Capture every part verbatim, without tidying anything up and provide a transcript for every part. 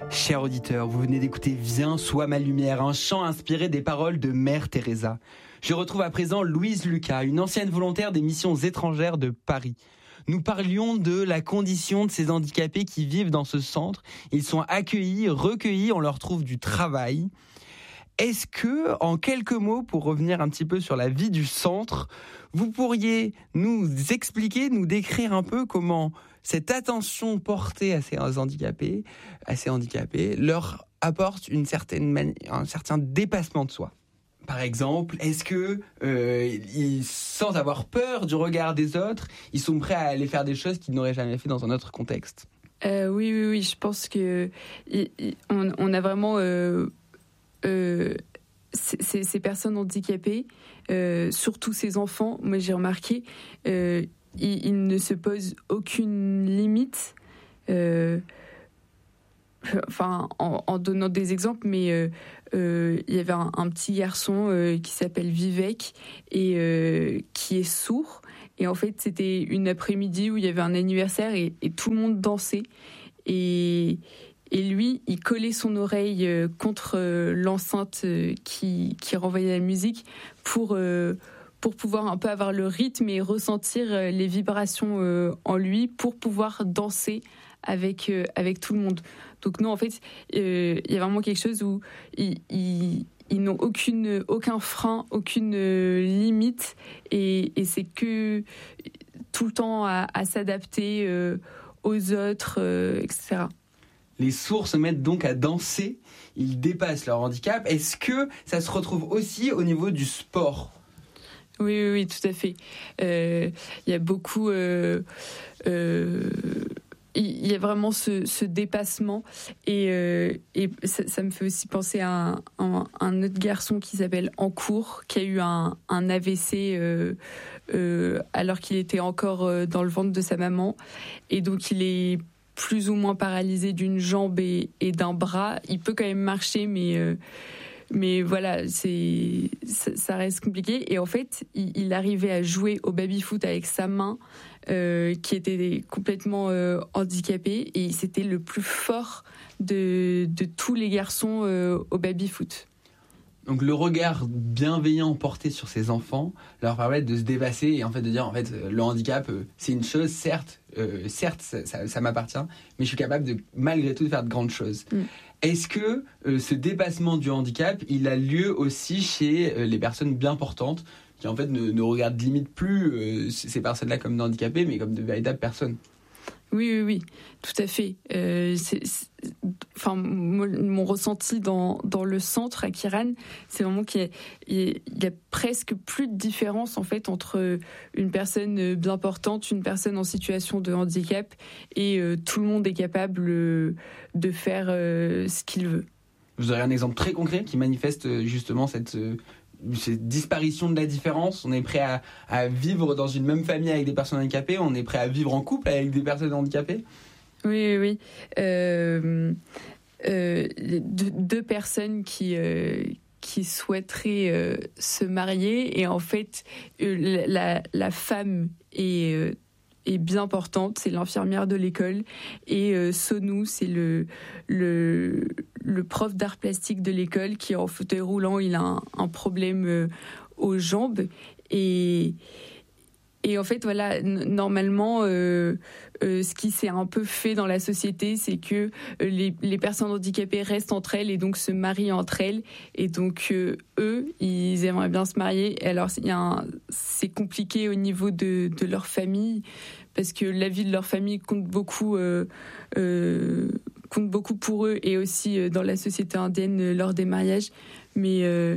Chers auditeurs, vous venez d'écouter Viens, sois ma lumière, un chant inspiré des paroles de Mère Teresa. Je retrouve à présent Louise Lucas, une ancienne volontaire des missions étrangères de Paris. Nous parlions de la condition de ces handicapés qui vivent dans ce centre. Ils sont accueillis, recueillis, on leur trouve du travail. Est-ce que, en quelques mots, pour revenir un petit peu sur la vie du centre, vous pourriez nous expliquer, nous décrire un peu comment cette attention portée à ces handicapés, à ces handicapés leur apporte une certaine mani- un certain dépassement de soi? Par exemple, est-ce que euh, ils sentent avoir peur du regard des autres? Ils sont prêts à aller faire des choses qu'ils n'auraient jamais fait dans un autre contexte? euh, Oui, oui, oui. Je pense que y, y, on, on a vraiment euh, euh, ces, ces personnes handicapées, euh, surtout ces enfants. Moi, j'ai remarqué, euh, ils, ils ne se posent aucune limite. Euh, Enfin, en, en donnant des exemples, mais euh, euh, il y avait un, un petit garçon euh, qui s'appelle Vivek et euh, qui est sourd. Et en fait, c'était une après-midi où il y avait un anniversaire et, et tout le monde dansait. Et, et lui, il collait son oreille euh, contre euh, l'enceinte euh, qui, qui renvoyait la musique pour, euh, pour pouvoir un peu avoir le rythme et ressentir euh, les vibrations euh, en lui pour pouvoir danser avec, euh, avec tout le monde. Donc non, en fait, euh, il y a vraiment quelque chose où ils, ils, ils n'ont aucune, aucun frein, aucune euh, limite, et, et c'est que tout le temps à, à s'adapter euh, aux autres, euh, et cetera. Les sourds se mettent donc à danser, ils dépassent leur handicap. Est-ce que ça se retrouve aussi au niveau du sport ? Oui, oui, oui, tout à fait. Euh, il y a beaucoup... Euh, euh, il y a vraiment ce, ce dépassement et, euh, et ça, ça me fait aussi penser à un, un, un autre garçon qui s'appelle Encourt, qui a eu un, un A V C euh, euh, alors qu'il était encore euh, dans le ventre de sa maman, et donc il est plus ou moins paralysé d'une jambe et, et d'un bras. Il peut quand même marcher, mais euh, mais voilà, c'est ça, ça reste compliqué. Et en fait, il, il arrivait à jouer au baby-foot avec sa main, euh, qui était complètement euh, handicapée, et c'était le plus fort de, de tous les garçons euh, au baby-foot. Donc le regard bienveillant porté sur ces enfants leur permet de se dépasser et en fait de dire en fait le handicap euh, c'est une chose, certes, euh, certes ça, ça, ça m'appartient, mais je suis capable de malgré tout de faire de grandes choses. Mm. Est-ce que euh, ce dépassement du handicap il a lieu aussi chez euh, les personnes bien portantes qui en fait ne, ne regardent limite plus euh, ces personnes-là comme des handicapés mais comme de véritables personnes? Oui, oui, oui, tout à fait. Euh, c'est, c'est, enfin, mon, mon ressenti dans, dans le centre à Kiran, c'est vraiment qu'il y a, il y a presque plus de différence en fait entre une personne bien portante, une personne en situation de handicap, et euh, tout le monde est capable euh, de faire euh, ce qu'il veut. Vous aurez un exemple très concret qui manifeste justement cette... Euh cette disparition de la différence? On est prêt à, à vivre dans une même famille avec des personnes handicapées, on est prêt à vivre en couple avec des personnes handicapées? Oui, oui, oui. Euh, euh, deux, deux personnes qui, euh, qui souhaiteraient euh, se marier, et en fait, euh, la, la femme est... Euh, est bien portante, c'est l'infirmière de l'école, et euh, Sonou, c'est le, le, le prof d'art plastique de l'école qui est en fauteuil roulant, il a un, un problème euh, aux jambes, et, et en fait voilà, n- normalement euh, euh, ce qui s'est un peu fait dans la société, c'est que euh, les, les personnes handicapées restent entre elles et donc se marient entre elles, et donc euh, eux ils aimeraient bien se marier. Alors il y a un, c'est compliqué au niveau de, de leur famille, parce que la vie de leur famille compte beaucoup, euh, euh, compte beaucoup pour eux, et aussi euh, dans la société indienne euh, lors des mariages. Mais, euh,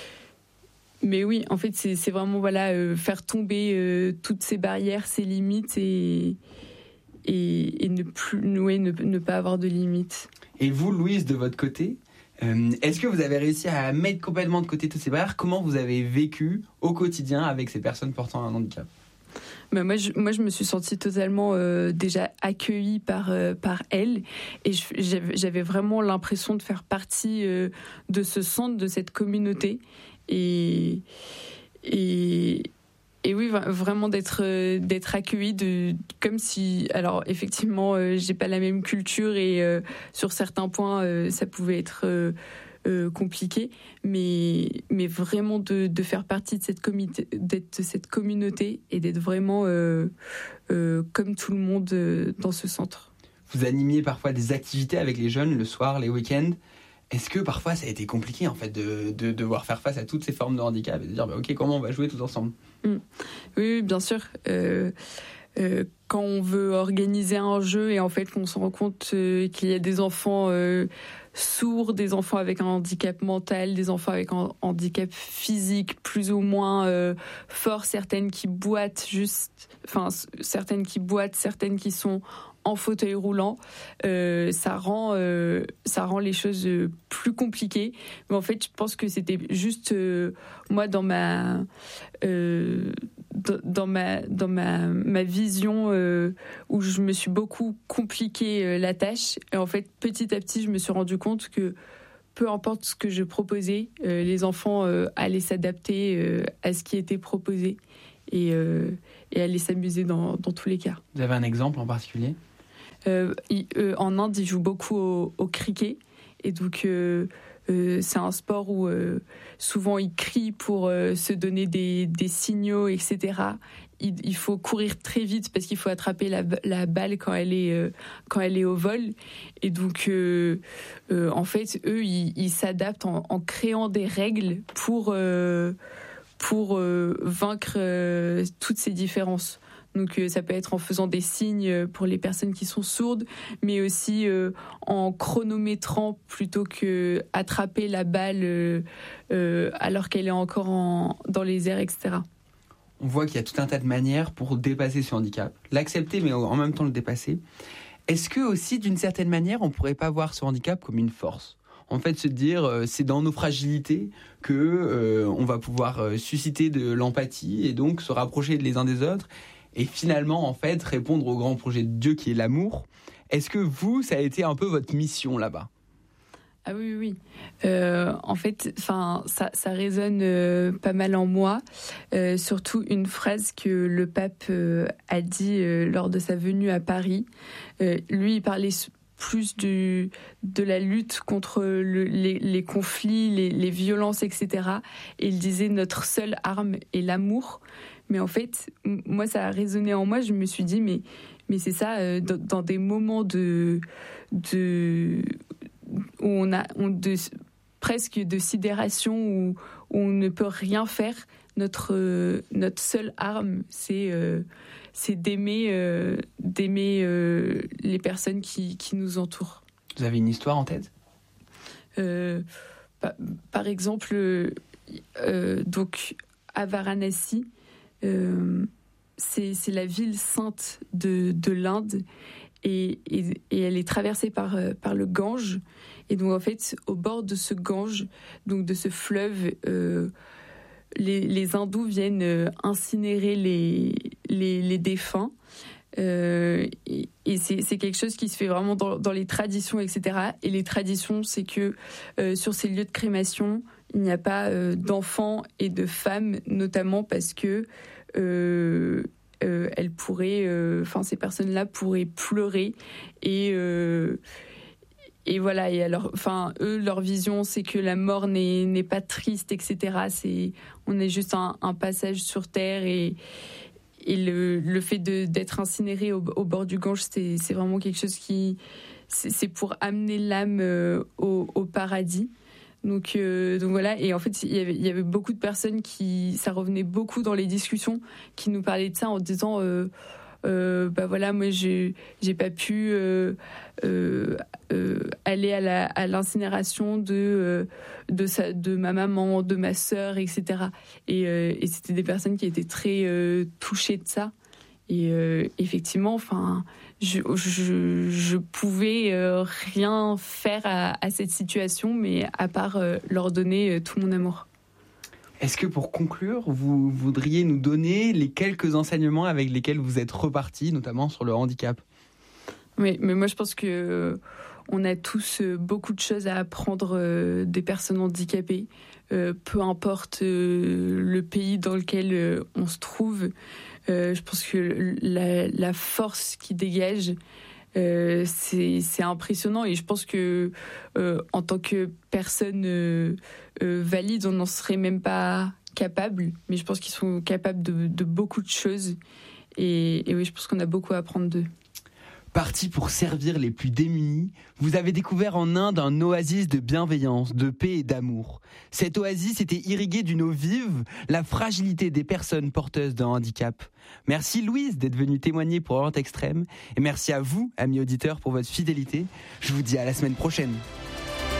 mais oui, en fait, c'est, c'est vraiment voilà, euh, faire tomber euh, toutes ces barrières, ces limites, et, et, et ne, plus, ouais, ne, ne pas avoir de limites. Et vous, Louise, de votre côté, euh, est-ce que vous avez réussi à mettre complètement de côté toutes ces barrières? Comment vous avez vécu au quotidien avec ces personnes portant un handicap? Bah moi, je, moi, je me suis sentie totalement euh, déjà accueillie par, euh, par elle. Et je, j'avais, j'avais vraiment l'impression de faire partie euh, de ce centre, de cette communauté. Et, et, et oui, vraiment d'être d'être accueilli, de comme si, alors effectivement, euh, j'ai pas la même culture et euh, sur certains points, euh, ça pouvait être euh, euh, compliqué, mais mais vraiment de, de faire partie de cette comité, d'être de cette communauté et d'être vraiment euh, euh, comme tout le monde euh, dans ce centre. Vous animiez parfois des activités avec les jeunes le soir, les week-ends. Est-ce que parfois ça a été compliqué en fait de, de devoir faire face à toutes ces formes de handicap et de dire bah, ok, comment on va jouer tous ensemble? Mmh. Oui, oui, bien sûr. Euh, euh, quand on veut organiser un jeu et en fait qu'on se rend compte euh, qu'il y a des enfants euh, sourds, des enfants avec un handicap mental, des enfants avec un handicap physique plus ou moins euh, fort, certaines qui boitent juste, enfin certaines qui boitent, certaines qui sont en fauteuil roulant, euh, ça rend euh, ça rend les choses plus compliquées. Mais en fait, je pense que c'était juste euh, moi dans ma euh, dans ma dans ma ma vision euh, où je me suis beaucoup compliqué euh, la tâche. Et en fait, petit à petit, je me suis rendu compte que peu importe ce que je proposais, euh, les enfants euh, allaient s'adapter euh, à ce qui était proposé et euh, et allaient s'amuser dans dans tous les cas. Vous avez un exemple en particulier? Euh, il, euh, en Inde, ils jouent beaucoup au, au cricket. Et donc, euh, euh, c'est un sport où euh, souvent ils crient pour euh, se donner des, des signaux, et cetera. Il, il faut courir très vite parce qu'il faut attraper la, la balle quand elle est, euh, quand elle est au vol. Et donc, euh, euh, en fait, eux, ils, ils s'adaptent en, en créant des règles pour, euh, pour euh, vaincre euh, toutes ces différences. Donc euh, ça peut être en faisant des signes pour les personnes qui sont sourdes, mais aussi euh, en chronométrant plutôt que attraper la balle euh, euh, alors qu'elle est encore en, dans les airs, et cetera. On voit qu'il y a tout un tas de manières pour dépasser ce handicap, l'accepter mais en même temps le dépasser. Est-ce que aussi d'une certaine manière on pourrait pas voir ce handicap comme une force ? En fait, se dire euh, c'est dans nos fragilités que euh, on va pouvoir euh, susciter de l'empathie et donc se rapprocher les uns des autres. Et finalement, en fait, répondre au grand projet de Dieu qui est l'amour. Est-ce que vous, ça a été un peu votre mission là-bas ? Ah oui, oui. Euh, en fait, enfin, ça, ça résonne euh, pas mal en moi. Euh, surtout une phrase que le pape euh, a dit euh, lors de sa venue à Paris. Euh, lui, il parlait plus du, de la lutte contre le, les, les conflits, les, les violences, et cetera. Et il disait notre seule arme est l'amour. Mais en fait, moi, ça a résonné en moi. Je me suis dit, mais, mais c'est ça, euh, dans, dans des moments de, de, où on a on de, presque de sidération, où, où on ne peut rien faire, notre, euh, notre seule arme, c'est, euh, c'est d'aimer, euh, d'aimer euh, les personnes qui, qui nous entourent. Vous avez une histoire en tête ? euh, par, par exemple, euh, donc, à Varanasi, Euh, c'est, c'est la ville sainte de, de l'Inde et, et, et elle est traversée par, par le Gange. Et donc en fait, au bord de ce Gange, donc de ce fleuve, euh, les, les hindous viennent incinérer les, les, les défunts. Euh, et et c'est, c'est quelque chose qui se fait vraiment dans, dans les traditions, et cetera. Et les traditions, c'est que euh, sur ces lieux de crémation, il n'y a pas euh, d'enfants et de femmes, notamment parce que euh, euh, elles pourraient, enfin euh, ces personnes-là pourraient pleurer et euh, et voilà. Et alors, enfin eux, leur vision, c'est que la mort n'est n'est pas triste, et cetera. C'est on est juste un, un passage sur terre et Et le, le fait de, d'être incinéré au, au bord du Gange, c'est, c'est vraiment quelque chose qui... C'est, c'est pour amener l'âme euh, au, au paradis. Donc, euh, donc voilà, et en fait, il y avait, il y avait beaucoup de personnes qui... Ça revenait beaucoup dans les discussions, qui nous parlaient de ça en disant... Euh, euh, bah voilà, moi, j'ai, j'ai pas pu euh, euh, euh, aller à, la, à l'incinération de, euh, de, sa, de ma maman, de ma sœur, et cetera. Et, euh, et c'était des personnes qui étaient très euh, touchées de ça. Et euh, effectivement, enfin, je, je, je pouvais euh, rien faire à, à cette situation, mais à part euh, leur donner euh, tout mon amour. Est-ce que pour conclure, vous voudriez nous donner les quelques enseignements avec lesquels vous êtes repartis, notamment sur le handicap ? Oui, mais moi je pense que euh, on a tous euh, beaucoup de choses à apprendre euh, des personnes handicapées. euh, peu importe euh, le pays dans lequel euh, on se trouve. Euh, je pense que la, la force qui dégage, euh, c'est, c'est impressionnant. Et je pense que euh, en tant que personne euh, euh, valide, on n'en serait même pas capable. Mais je pense qu'ils sont capables de, de beaucoup de choses. Et, et oui, je pense qu'on a beaucoup à apprendre d'eux. Parti pour servir les plus démunis, vous avez découvert en Inde un oasis de bienveillance, de paix et d'amour. Cette oasis était irriguée d'une eau vive, la fragilité des personnes porteuses d'un handicap. Merci Louise d'être venue témoigner pour Orient Extrême. Et merci à vous, amis auditeurs, pour votre fidélité. Je vous dis à la semaine prochaine.